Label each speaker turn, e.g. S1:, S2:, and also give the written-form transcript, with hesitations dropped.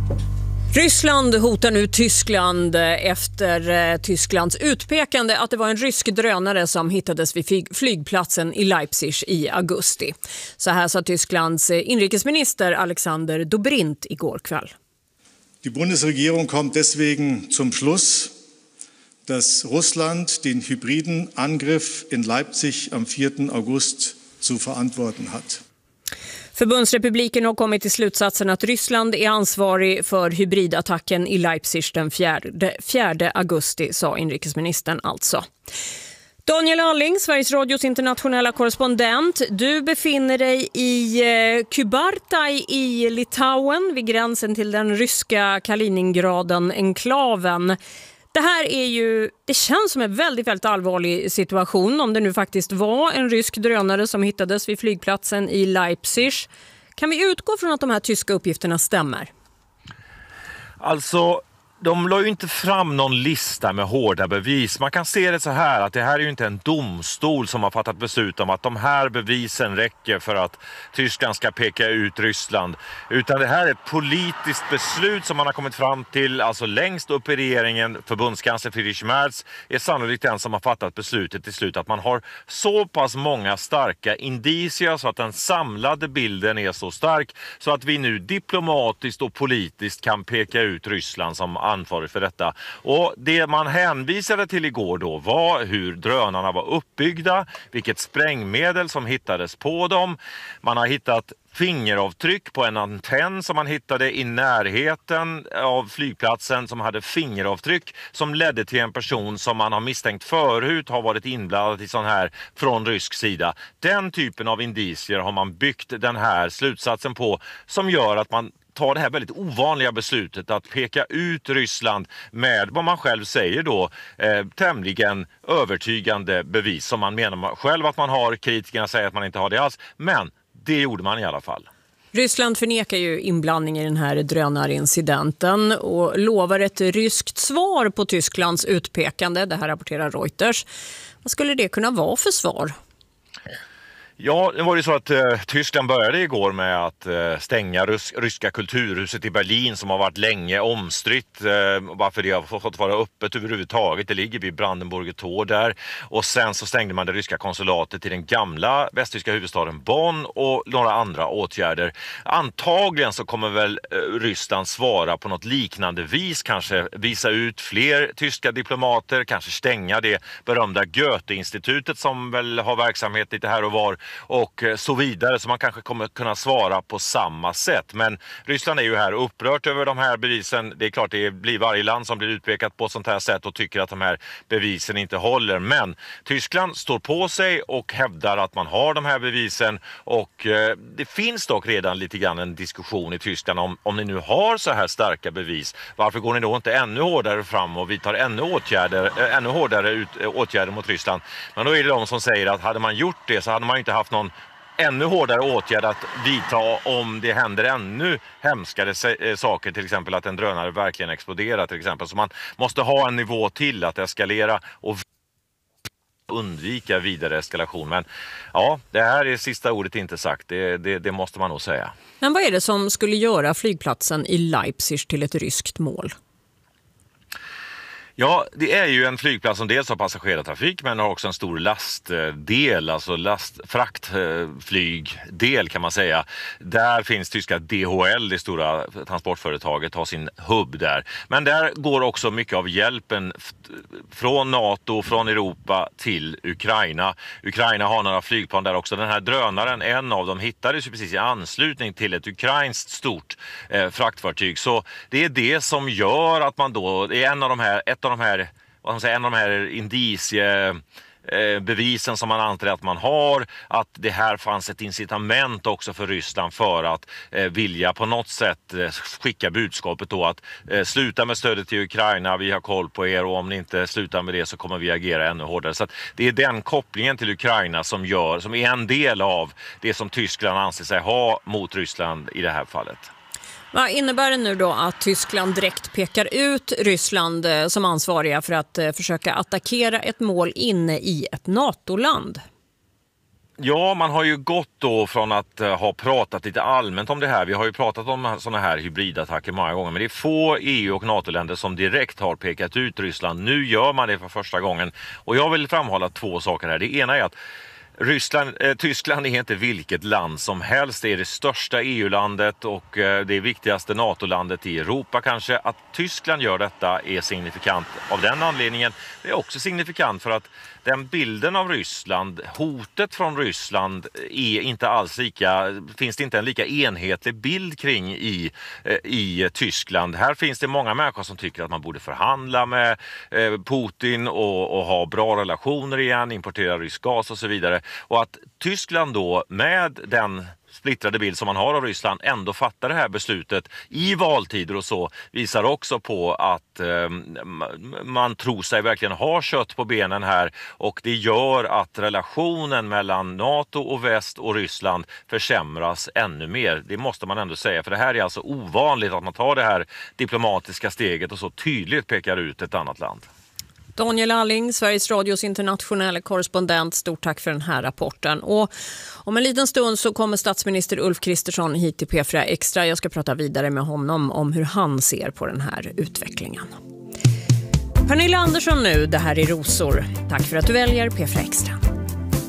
S1: Ryssland hotar nu Tyskland efter Tysklands utpekande att det var en rysk drönare som hittades vid flygplatsen i Leipzig i augusti. Så här sa Tysklands inrikesminister Alexander Dobrindt igår kväll.
S2: Die Bundesregierung kommt deswegen zum Schluss, dass Russland den hybriden Angriff in Leipzig am 4. August zu verantworten hat.
S1: Förbundsrepubliken har kommit till slutsatsen att Ryssland är ansvarig för hybridattacken i Leipzig den 4 augusti, sa inrikesministern alltså. Daniel Alling, Sveriges Radios internationella korrespondent. Du befinner dig i Kybartai i Litauen vid gränsen till den ryska Kaliningraden-enklaven. Det här det känns som en väldigt, väldigt allvarlig situation om det nu faktiskt var en rysk drönare som hittades vid flygplatsen i Leipzig. Kan vi utgå från att de här tyska uppgifterna stämmer?
S3: Alltså, de la ju inte fram någon lista med hårda bevis. Man kan se det så här att det här är ju inte en domstol som har fattat beslut om att de här bevisen räcker för att Tyskland ska peka ut Ryssland. Utan det här är ett politiskt beslut som man har kommit fram till, alltså längst upp i regeringen. Förbundskansler Friedrich Merz är sannolikt den som har fattat beslutet till slut att man har så pass många starka indicier så att den samlade bilden är så stark så att vi nu diplomatiskt och politiskt kan peka ut Ryssland som ansvarig för detta. Och det man hänvisade till igår då var hur drönarna var uppbyggda, vilket sprängmedel som hittades på dem. Man har hittat fingeravtryck på en antenn som man hittade i närheten av flygplatsen som hade fingeravtryck som ledde till en person som man har misstänkt förut har varit inblandad i sån här från rysk sida. Den typen av indicier har man byggt den här slutsatsen på som gör att man tar det här väldigt ovanliga beslutet att peka ut Ryssland med vad man själv säger då tämligen övertygande bevis som man menar själv att man har. Kritikerna säger att man inte har det alls, men det gjorde man i alla fall.
S1: Ryssland förnekar ju inblandning i den här drönarincidenten och lovar ett ryskt svar på Tysklands utpekande. Det här rapporterar Reuters. Vad skulle det kunna vara för svar?
S3: Ja, det var ju så att Tyskland började igår med att stänga ryska kulturhuset i Berlin som har varit länge omstritt. Varför det har fått vara öppet överhuvudtaget. Det ligger vid Brandenburger Tor där. Och sen så stängde man det ryska konsulatet i den gamla västtyska huvudstaden Bonn och några andra åtgärder. Antagligen så kommer väl Ryssland svara på något liknande vis. Kanske visa ut fler tyska diplomater. Kanske stänga det berömda Goethe-institutet som väl har verksamhet lite här och var. Och så vidare, så man kanske kommer kunna svara på samma sätt. Men Ryssland är ju här upprört över de här bevisen. Det är klart det blir varje land som blir utpekat på sånt här sätt och tycker att de här bevisen inte håller. Men Tyskland står på sig och hävdar att man har de här bevisen. Och det finns dock redan lite grann en diskussion i Tyskland om ni nu har så här starka bevis. Varför går ni då inte ännu hårdare fram och vidtar ännu hårdare åtgärder mot Ryssland? Men då är det de som säger att hade man gjort det så hade man inte haft någon ännu hårdare åtgärd att vidta om det händer ännu hemskare saker, till exempel att en drönare verkligen exploderar till exempel. Så man måste ha en nivå till att eskalera och undvika vidare eskalation. Men ja, det här är sista ordet inte sagt, det måste man nog säga.
S1: Men vad är det som skulle göra flygplatsen i Leipzig till ett ryskt mål?
S3: Ja, det är ju en flygplats som dels har passagerartrafik men har också en stor lastdel, alltså fraktflygdel kan man säga. Där finns tyska DHL, det stora transportföretaget, har sin hubb där. Men där går också mycket av hjälpen från NATO, från Europa till Ukraina. Ukraina har några flygplan där också. Den här drönaren, en av dem, hittades ju precis i anslutning till ett ukrainskt stort fraktfartyg. Så det är det som gör att man då, det är en av de här indiciebevisen som man antar att man har, att det här fanns ett incitament också för Ryssland för att vilja på något sätt skicka budskapet då att sluta med stödet till Ukraina, vi har koll på er och om ni inte slutar med det så kommer vi agera ännu hårdare. Så att det är den kopplingen till Ukraina som är en del av det som Tyskland anser sig ha mot Ryssland i det här fallet.
S1: Vad innebär det nu då att Tyskland direkt pekar ut Ryssland som ansvariga för att försöka attackera ett mål inne i ett NATO-land?
S3: Ja, man har ju gått då från att ha pratat lite allmänt om det här. Vi har ju pratat om sådana här hybridattacker många gånger, men det är få EU- och NATO-länder som direkt har pekat ut Ryssland. Nu gör man det för första gången. Och jag vill framhålla 2 saker här. Det ena är att Tyskland är inte vilket land som helst. Det är det största EU-landet och det viktigaste NATO-landet i Europa kanske. Att Tyskland gör detta är signifikant av den anledningen. Det är också signifikant för att den bilden av Ryssland, hotet från Ryssland är inte alls finns det inte en lika enhetlig bild kring i Tyskland. Här finns det många människor som tycker att man borde förhandla med Putin och ha bra relationer igen, importera rysk gas och så vidare. Och att Tyskland då med den splittrade bild som man har av Ryssland ändå fattar det här beslutet i valtider och så visar också på att man tror sig verkligen ha kött på benen här, och det gör att relationen mellan NATO och väst och Ryssland försämras ännu mer. Det måste man ändå säga, för det här är alltså ovanligt att man tar det här diplomatiska steget och så tydligt pekar ut ett annat land.
S1: Daniel Alling, Sveriges Radios internationella korrespondent, stort tack för den här rapporten. Och om en liten stund så kommer statsminister Ulf Kristersson hit till P4 Extra. Jag ska prata vidare med honom om hur han ser på den här utvecklingen. Pernilla Andersson nu, det här är Rosor. Tack för att du väljer P4 Extra.